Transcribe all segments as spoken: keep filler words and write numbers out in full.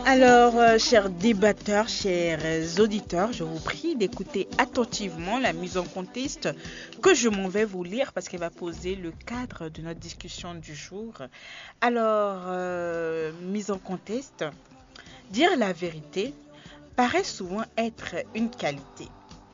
Alors, euh, chers débatteurs, chers auditeurs, je vous prie d'écouter attentivement la mise en contexte que je m'en vais vous lire parce qu'elle va poser le cadre de notre discussion du jour. Alors, euh, mise en contexte, dire la vérité paraît souvent être une qualité.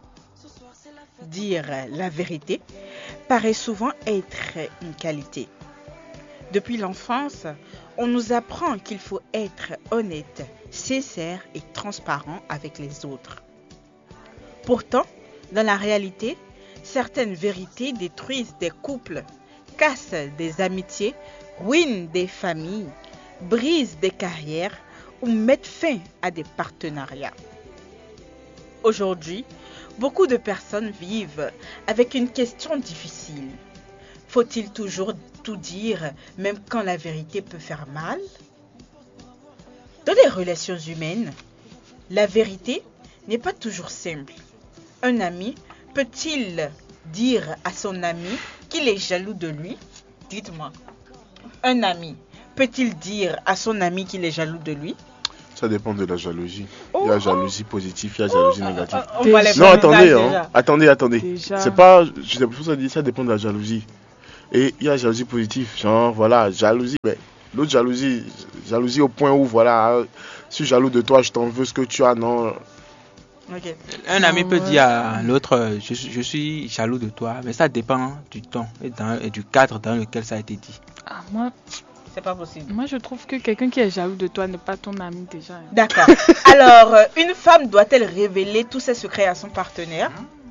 Dire la vérité paraît souvent être une qualité. Depuis l'enfance, on nous apprend qu'il faut être honnête, sincère et transparent avec les autres. Pourtant, dans la réalité, certaines vérités détruisent des couples, cassent des amitiés, ruinent des familles, brisent des carrières ou mettent fin à des partenariats. Aujourd'hui, beaucoup de personnes vivent avec une question difficile. Faut-il toujours tout dire, même quand la vérité peut faire mal? Dans les relations humaines, la vérité n'est pas toujours simple. Un ami peut-il dire à son ami qu'il est jaloux de lui? Dites-moi. Un ami peut-il dire à son ami qu'il est jaloux de lui? Ça dépend de la jalousie. Oh, il y a oh. jalousie positive, il y a jalousie Oh, négative. oh, on va les Non, faire attendez, déjà. hein. attendez, attendez. Déjà. C'est pas, je sais pas, ça dit, ça dépend de la jalousie. Et il y a jalousie positive, genre, voilà, jalousie, mais l'autre jalousie, jalousie au point où, voilà, je suis jaloux de toi, je t'en veux ce que tu as, non. Ok. Un ami peut Ouais. dire à l'autre, euh, je, suis- je suis jaloux de toi, mais ça dépend du temps et, dans- et du cadre dans lequel ça a été dit. Ah, moi, C'est pas possible. moi, je trouve que quelqu'un qui est jaloux de toi n'est pas ton ami déjà. hein. D'accord. Alors, euh, une femme doit-elle révéler tous ses secrets à son partenaire?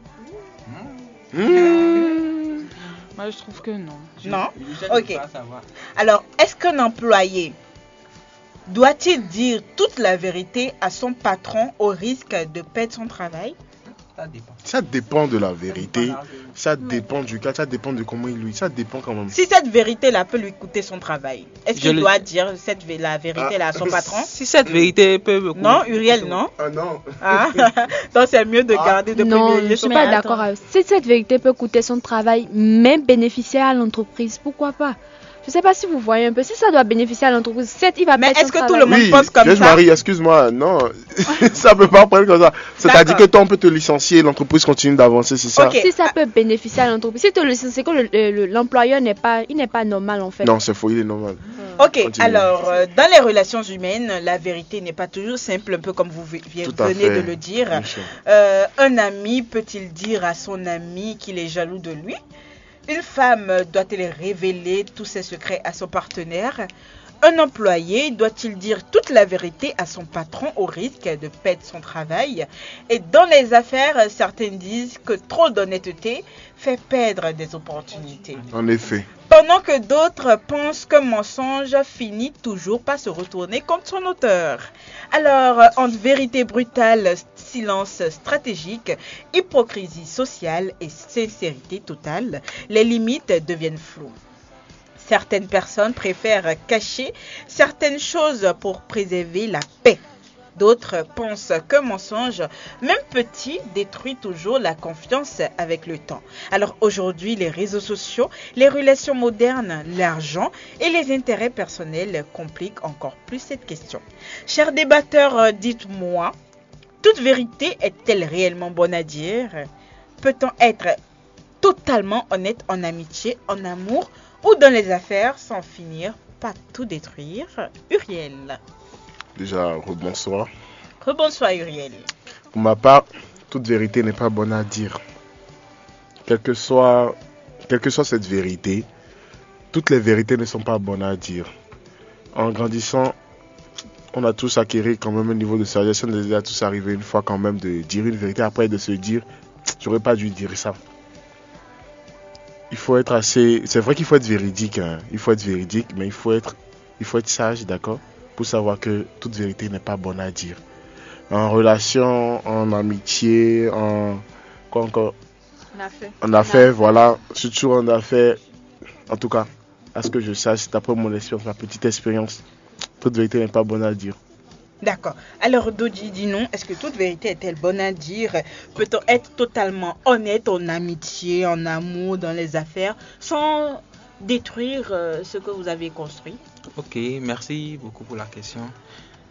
Hmm. Moi, je trouve que non. Non? Ok. Alors, est-ce qu'un employé doit-il dire toute la vérité à son patron au risque de perdre son travail? Ça dépend. Ça dépend de la vérité, ça dépend du cas, ça dépend de comment il lui, ça dépend quand même. Si cette vérité-là peut lui coûter son travail, est-ce Je qu'il le- doit dire cette, vé- la vérité-là à son patron? Si cette vérité peut me Non, Uriel, non. Ah non. Ah, donc c'est mieux de garder, de Non, je privilégier ne son suis pas patron. d'accord. avec- Si cette vérité peut coûter son travail, même bénéficier à l'entreprise, pourquoi pas? Je ne sais pas si vous voyez un peu. Si ça doit bénéficier à l'entreprise, certes, il va Mais perdre est-ce son que tout travail. le monde Oui, pense comme je ça? Marie, excuse-moi, non, ça peut pas prendre comme ça. C'est-à-dire D'accord. que toi on peut te licencier, l'entreprise continue d'avancer, c'est ça? Ok. Si ça peut bénéficier à l'entreprise, si tu le c'est que le- le- l'employeur n'est pas, il n'est pas normal en fait. Non, c'est faux, il est normal. Ok, Continue. alors, euh, dans les relations humaines, la vérité n'est pas toujours simple, un peu comme vous vi- vi- Tout à venez fait. de le dire. Bien sûr. Euh, un ami peut-il dire à son ami qu'il est jaloux de lui? Une femme doit-elle révéler tous ses secrets à son partenaire? Un employé doit-il dire toute la vérité à son patron au risque de perdre son travail? Et dans les affaires, certains disent que trop d'honnêteté fait perdre des opportunités. En effet. Pendant que d'autres pensent qu'un mensonge finit toujours par se retourner contre son auteur. Alors, euh, entre vérité brutale, silence stratégique, hypocrisie sociale et sincérité totale, les limites deviennent floues. Certaines personnes préfèrent cacher certaines choses pour préserver la paix. D'autres pensent qu'un mensonge, même petit, détruit toujours la confiance avec le temps. Alors aujourd'hui, les réseaux sociaux, les relations modernes, l'argent et les intérêts personnels compliquent encore plus cette question. Chers débatteurs, euh, dites-moi, toute vérité est-elle réellement bonne à dire? Peut-on être totalement honnête en amitié, en amour ou dans les affaires sans finir par tout détruire? Uriel. Déjà, rebonsoir. Rebonsoir Uriel. Pour ma part, toute vérité n'est pas bonne à dire. Quelle que soit, quelle que soit cette vérité, toutes les vérités ne sont pas bonnes à dire. En grandissant, on a tous acquis quand même un niveau de sagesse. On est tous arrivé une fois quand même de dire une vérité, après de se dire, j'aurais pas dû dire ça. Il faut être assez, c'est vrai qu'il faut être véridique, hein. Il faut être véridique, mais il faut être, il faut être sage, d'accord, pour savoir que toute vérité n'est pas bonne à dire. En relation, en amitié, en quoi encore, On a fait. en affaires, voilà, surtout en affaires, en tout cas, à ce que je sache, d'après mon expérience, ma petite expérience, toute vérité n'est pas bonne à dire. D'accord. Alors, Doji, dis-nous, est-ce que toute vérité est-elle bonne à dire? Peut-on être totalement honnête en amitié, en amour, dans les affaires, sans détruire euh, ce que vous avez construit? Ok, merci beaucoup pour la question.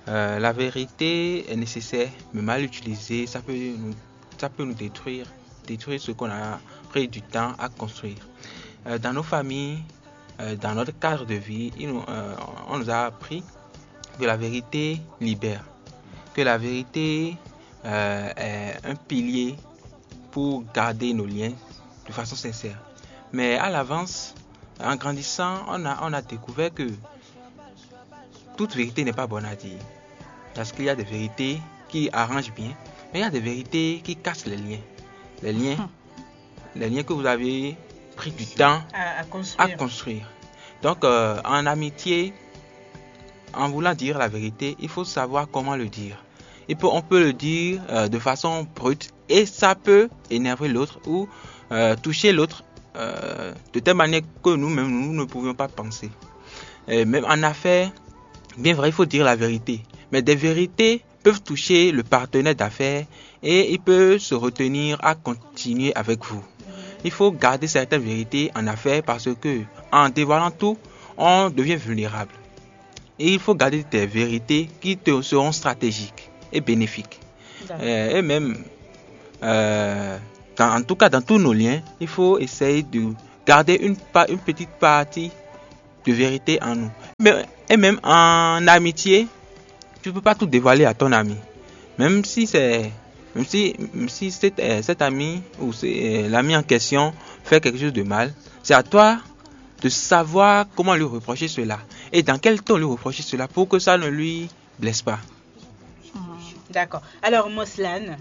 Euh, la vérité est nécessaire, mais mal utilisée, ça peut nous, ça peut nous détruire, détruire ce qu'on a pris du temps à construire. Euh, dans nos familles, euh, dans notre cadre de vie, il nous, euh, on nous a appris que la vérité libère, que la vérité euh, est un pilier pour garder nos liens de façon sincère. Mais à l'avance, en grandissant, on a, on a découvert que toute vérité n'est pas bonne à dire. Parce qu'il y a des vérités qui arrangent bien, mais il y a des vérités qui cassent les liens. Les liens, hum. les liens que vous avez pris du temps à, à, construire. à construire. Donc, euh, en amitié, en voulant dire la vérité, il faut savoir comment le dire. Et peut, on peut le dire euh, de façon brute et ça peut énerver l'autre ou euh, toucher l'autre euh, de telle manière que nous-mêmes, nous ne pouvions pas penser. Et même en affaires, bien vrai, il faut dire la vérité. Mais des vérités peuvent toucher le partenaire d'affaires et il peut se retenir à continuer avec vous. Il faut garder certaines vérités en affaires parce que en dévoilant tout, on devient vulnérable. Et il faut garder des vérités qui te seront stratégiques et bénéfiques. Et, et même, euh, dans, en tout cas dans tous nos liens, il faut essayer de garder une, une petite partie de vérité en nous. Mais, et même en amitié, tu ne peux pas tout dévoiler à ton ami. Même si c'est, même si, même si cet, euh, cet ami ou c'est, euh, l'ami en question fait quelque chose de mal, c'est à toi de savoir comment lui reprocher cela et dans quel ton lui reprocher cela pour que ça ne lui blesse pas. D'accord. Alors, Moslan.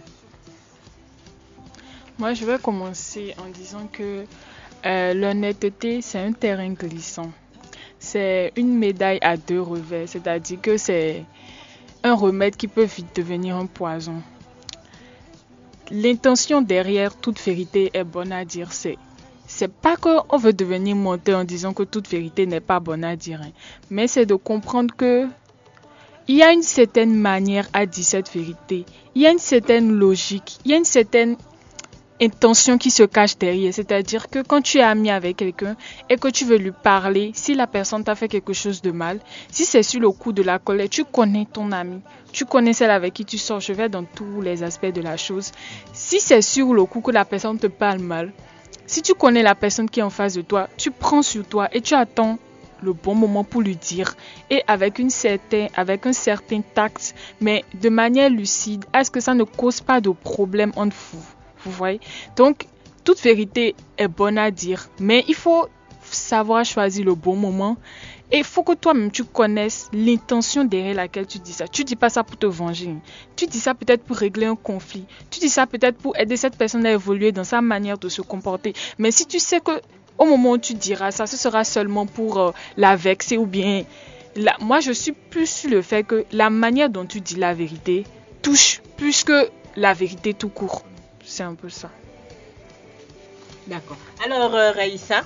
Moi, je vais commencer en disant que euh, l'honnêteté, c'est un terrain glissant. C'est une médaille à deux revers, c'est-à-dire que c'est un remède qui peut vite devenir un poison. L'intention derrière toute vérité est bonne à dire, c'est c'est pas qu'on veut devenir menteur en disant que toute vérité n'est pas bonne à dire, hein, mais c'est de comprendre que il y a une certaine manière à dire cette vérité, il y a une certaine logique, il y a une certaine intention qui se cache derrière. C'est-à-dire que quand tu es ami avec quelqu'un et que tu veux lui parler, si la personne t'a fait quelque chose de mal, si c'est sur le coup de la colère, tu connais ton ami, tu connais celle avec qui tu sors, je vais dans tous les aspects de la chose. Si c'est sur le coup que la personne te parle mal, si tu connais la personne qui est en face de toi, tu prends sur toi et tu attends le bon moment pour lui dire, et avec, une certain, avec un certain tact, mais de manière lucide, est-ce que ça ne cause pas de problème entre vous? Vous voyez? Donc, toute vérité est bonne à dire, mais il faut savoir choisir le bon moment. Et il faut que toi-même, tu connaisses l'intention derrière laquelle tu dis ça. Tu ne dis pas ça pour te venger. Tu dis ça peut-être pour régler un conflit. Tu dis ça peut-être pour aider cette personne à évoluer dans sa manière de se comporter. Mais si tu sais que au moment où tu diras ça, ce sera seulement pour euh, la vexer ou bien... La... Moi, je suis plus sur le fait que la manière dont tu dis la vérité touche plus que la vérité tout court. C'est un peu ça. D'accord. Alors, euh, Raïssa.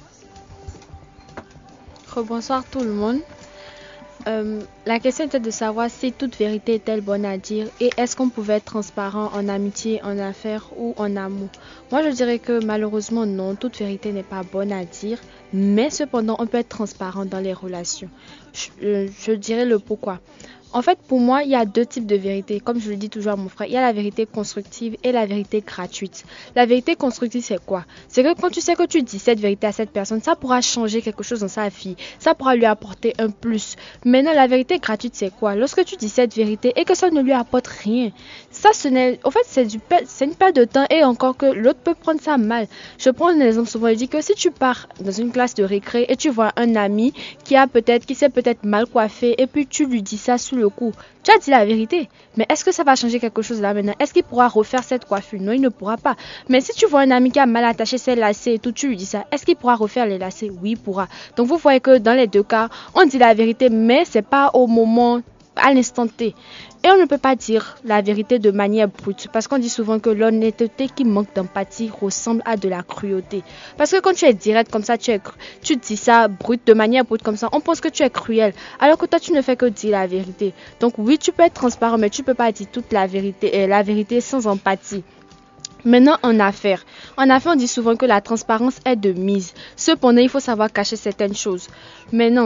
Bonsoir tout le monde. Euh, la question était de savoir si toute vérité est-elle bonne à dire et est-ce qu'on pouvait être transparent en amitié, en affaires ou en amour. Moi, je dirais que malheureusement, non, toute vérité n'est pas bonne à dire, mais cependant, on peut être transparent dans les relations. Je, euh, je dirais le pourquoi. En fait, pour moi, il y a deux types de vérité. Comme je le dis toujours à mon frère, il y a la vérité constructive et la vérité gratuite. La vérité constructive, c'est quoi? C'est que quand tu sais que tu dis cette vérité à cette personne, ça pourra changer quelque chose dans sa vie. Ça pourra lui apporter un plus. Maintenant, la vérité gratuite, c'est quoi? Lorsque tu dis cette vérité et que ça ne lui apporte rien, ça, ce n'est... En fait, c'est, du... c'est une perte de temps et encore que l'autre peut prendre ça mal. Je prends un exemple souvent. Je dis que si tu pars dans une classe de récré et tu vois un ami qui a peut-être, qui s'est peut-être mal coiffé et puis tu lui dis ça sous le coup. Tu as dit la vérité, mais est-ce que ça va changer quelque chose là maintenant? Est-ce qu'il pourra refaire cette coiffure? Non, il ne pourra pas. Mais si tu vois un ami qui a mal attaché ses lacets et tout, tu lui dis ça, est-ce qu'il pourra refaire les lacets? Oui, il pourra. Donc vous voyez que dans les deux cas, on dit la vérité, mais c'est pas au moment, à l'instant T. Et on ne peut pas dire la vérité de manière brute parce qu'on dit souvent que l'honnêteté qui manque d'empathie ressemble à de la cruauté. Parce que quand tu es direct comme ça, tu, es, tu dis ça brut, de manière brute comme ça, on pense que tu es cruel. Alors que toi, tu ne fais que dire la vérité. Donc oui, tu peux être transparent, mais tu ne peux pas dire toute la vérité, et la vérité sans empathie. Maintenant, en affaires. En affaires, on dit souvent que la transparence est de mise. Cependant, il faut savoir cacher certaines choses. Mais non.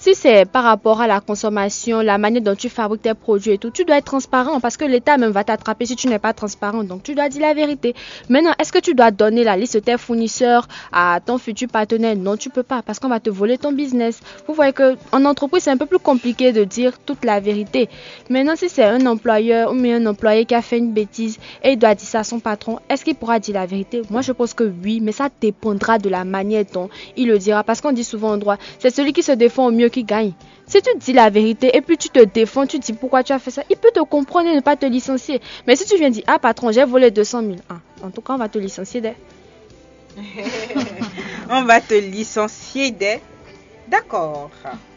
si c'est par rapport à la consommation, la manière dont tu fabriques tes produits et tout, tu dois être transparent parce que l'État même va t'attraper si tu n'es pas transparent. Donc, tu dois dire la vérité. Maintenant, est-ce que tu dois donner la liste de tes fournisseurs à ton futur partenaire? Non, tu peux pas parce qu'on va te voler ton business. Vous voyez qu'en entreprise, c'est un peu plus compliqué de dire toute la vérité. Maintenant, si c'est un employeur ou un employé qui a fait une bêtise et il doit dire ça à son patron, est-ce qu'il pourra dire la vérité? Moi, je pense que oui, mais ça dépendra de la manière dont il le dira. Parce qu'on dit souvent en droit, c'est celui qui se défend au mieux qui gagne. Si tu dis la vérité et puis tu te défends, tu dis pourquoi tu as fait ça, il peut te comprendre et ne pas te licencier. Mais si tu viens dire, ah patron, j'ai volé deux cent mille, ah, en tout cas, on va te licencier dès. On va te licencier dès. D'accord.